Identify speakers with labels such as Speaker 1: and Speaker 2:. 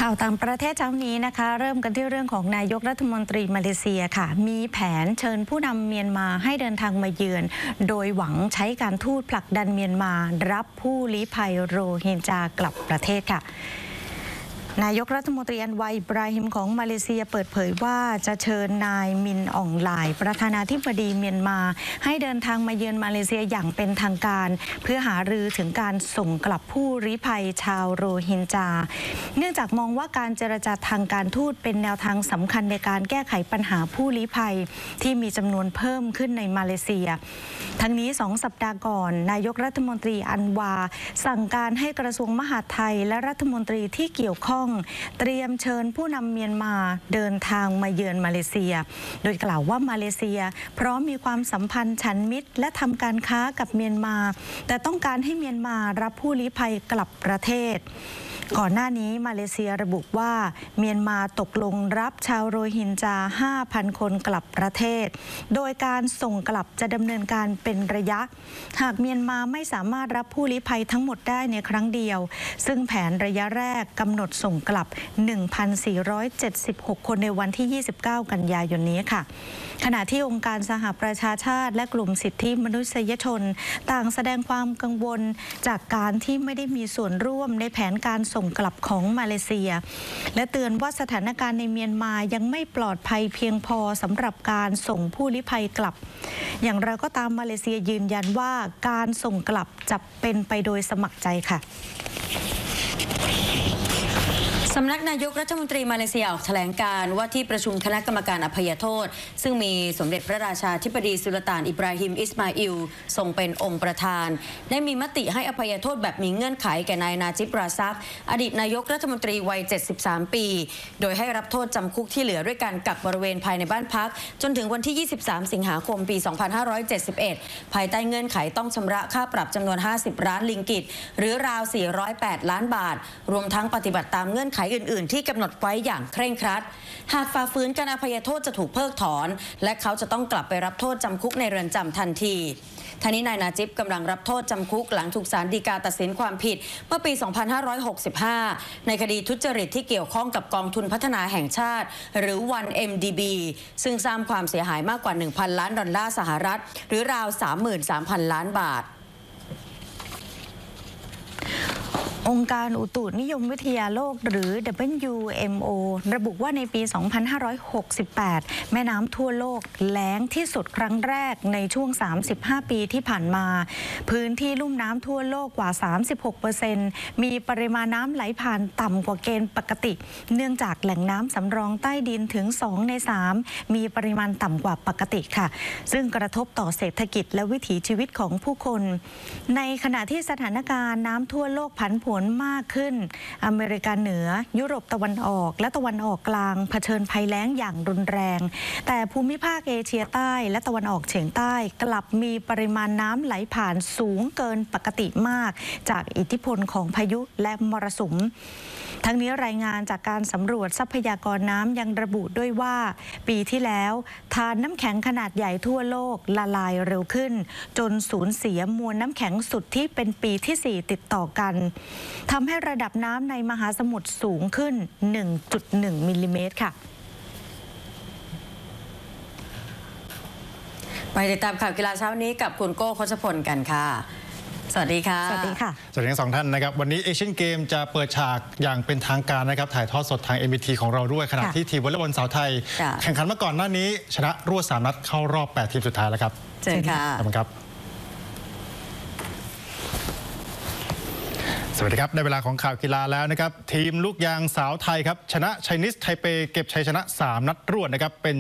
Speaker 1: ข่าวต่างประเทศเช้านี้นะคะเริ่มกันที่เรื่องของนายกรัฐมนตรีมาเลเซียค่ะมีแผนเชิญผู้นำเมียนมาให้เดินทางมาเยือนโดยหวังใช้การทูตผลักดันเมียนมารับผู้ลี้ภัยโรฮิงจากลับประเทศค่ะนายกรัฐมนตรีอันวาอิบราฮิมของมาเลเซียเปิดเผยว่าจะเชิญนายมินอ่องหลายประธานาธิบดีเมียนมาให้เดินทางมาเยือนมาเลเซียอย่างเป็นทางการเพื่อหารือถึงการส่งกลับผู้ลี้ภัยชาวโรฮิงญาเนื่องจากมองว่าการเจรจาทางการทูตเป็นแนวทางสำคัญในการแก้ไขปัญหาผู้ลี้ภัยที่มีจำนวนเพิ่มขึ้นในมาเลเซียทั้งนี้2 สัปดาห์ก่อนนายกรัฐมนตรีอันวาสั่งการให้กระทรวงมหาดไทยและรัฐมนตรีที่เกี่ยวข้องเตรียมเชิญผู้นำเมียนมาเดินทางมาเยือนมาเลเซียโดยกล่าวว่ามาเลเซียพร้อมมีความสัมพันธ์ฉันมิตรและทำการค้ากับเมียนมาแต่ต้องการให้เมียนมารับผู้ลี้ภัยกลับประเทศก่อนหน้านี้มาเลเซียระบุว่าเมียนมาตกลงรับชาวโรฮิงญา 5,000 คนกลับประเทศโดยการส่งกลับจะดำเนินการเป็นระยะหากเมียนมาไม่สามารถรับผู้ลี้ภัยทั้งหมดได้ในครั้งเดียวซึ่งแผนระยะแรกกำหนดส่งกลับ 1,476 คนในวันที่ 29 กันยายนนี้ค่ะขณะที่องค์การสหประชาชาติและกลุ่มสิทธิมนุษยชนต่างแสดงความกังวลจากการที่ไม่ได้มีส่วนร่วมในแผนการส่งกลับของมาเลเซียและเตือนว่าสถานการณ์ในเมียนมายังไม่ปลอดภัยเพียงพอสำหรับการส่งผู้ลี้ภัยกลับอย่างไรก็ตามมาเลเซียยืนยันว่าการส่งกลับจะเป็นไปโดยสมัครใจค่ะ
Speaker 2: สำนักนายกรัฐมนตรีมาเลเซียออกแถลงการว่าที่ประชุมคณะกรรมการอภัยโทษซึ่งมีสมเด็จพระราชาธิบดีสุลต่านอิบราฮิมอิสมาอิลทรงเป็นองค์ประธานได้มีมติให้อภัยโทษแบบมีเงื่อนไขแก่นายนาจิบราซักอดีตนายกรัฐมนตรีวัย 73 ปีโดยให้รับโทษจำคุกที่เหลือด้วยการกักบริเวณภายในบ้านพักจนถึงวันที่ 23 สิงหาคม ปี 2571 ภายใต้เงื่อนไขต้องชำระค่าปรับจำนวน 50 ล้านลิงกิตหรือราว 408 ล้านบาทรวมทั้งปฏิบัติตามเงื่อนไขอื่นๆที่กำหนดไว้อย่างเคร่งครัดหากฝ่าฝืนการอภัยโทษจะถูกเพิกถอนและเขาจะต้องกลับไปรับโทษจำคุกในเรือนจำทันทีท่านี้นายนาจิบกำลังรับโทษจำคุกหลังถูกศาลฎีกาตัดสินความผิดเมื่อปี 2565 ในคดีทุจริตที่เกี่ยวข้องกับกองทุนพัฒนาแห่งชาติหรือ 1MDB ซึ่งสร้างความเสียหายมากกว่า 1,000 ล้านดอลลาร์สหรัฐหรือราว 33,000 ล้านบาท
Speaker 1: องค์การอุตุนิยมวิทยาโลกหรือ WMO ระบุว่าในปี 2568 แม่น้ำทั่วโลกแล้งที่สุดครั้งแรกในช่วง 35 ปีที่ผ่านมาพื้นที่ลุ่มน้ำทั่วโลกกว่า 36% มีปริมาณน้ำไหลผ่านต่ำกว่าเกณฑ์ปกติเนื่องจากแหล่งน้ำสำรองใต้ดินถึง 2 ใน 3 มีปริมาณต่ำกว่าปกติค่ะซึ่งกระทบต่อเศรษฐกิจและวิถีชีวิตของผู้คนในขณะที่สถานการณ์น้ำทั่วโลกผันผวนมากขึ้นอเมริกาเหนือยุโรปตะวันออกและตะวันออกกลางเผชิญภัยแล้งอย่างรุนแรงแต่ภูมิภาคเอเชียใต้และตะวันออกเฉียงใต้กลับมีปริมาณน้ำไหลผ่านสูงเกินปกติมากจากอิทธิพลของพายุและมรสุมทั้งนี้รายงานจากการสำรวจทรัพยากรน้ำยังระบุด้วยว่าปีที่แล้วทานน้ำแข็งขนาดใหญ่ทั่วโลกละลายเร็วขึ้นจนสูญเสียมวลน้ำแข็งสุดที่เป็นปีที่ 4 ติดต่อกันทำให้ระดับน้ำในมหาสมุทรสูงขึ้น 1.1 มิลลิเมตรค่ะ
Speaker 2: ไปติดตามข่าวกีฬาเช้านี้กับคุณโก้ คชพลกันค่ะสวัสดีค่ะ
Speaker 1: สวัสดีค่ะ
Speaker 3: สวัสดีทั้ง2 ท่านนะครับวันนี้เอเชียนเกมจะเปิดฉากอย่างเป็นทางการนะครับถ่ายทอดสดทาง MBT ของเราด้วยขณะที่ทีมวอลเลย์บอลสาวไทยแข่งขันมาก่อนหน้านี้ชนะรวด3 นัดเข้ารอบ8 ทีมสุดท้ายแล้วครับ
Speaker 2: เชิญค่ะ
Speaker 3: ขอบคุณครับสวัสดีครับในเวลาของข่าวกีฬาแล้วนะครับทีมลูกยางสาวไทยครับชนะไชนีสไทเปเก็บชัยชนะ3 นัดรวดนะครับเป็น